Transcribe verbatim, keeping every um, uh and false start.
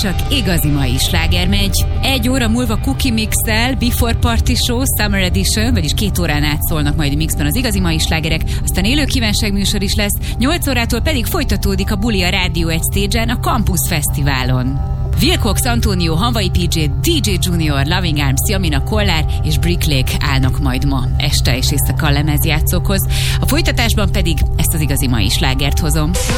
csak igazi mai sláger megy. Egy óra múlva Cookie Mix-tel, Before Party Show, Summer Edition, vagyis két órán át szólnak majd a mixben az igazi mai slágerek, aztán élő kívánságműsor is lesz, nyolc órától pedig folytatódik a buli a Rádió egy Stage-en, a Campus Fesztiválon. Wilcox, Antonio, Hanvai pé jé, dé jé Junior, Loving Arms, Jamina Kollár és Brick Lake állnak majd ma este és éjszaka a lemezjátszókhoz. A folytatásban pedig ezt az igazi mai slágert hozom.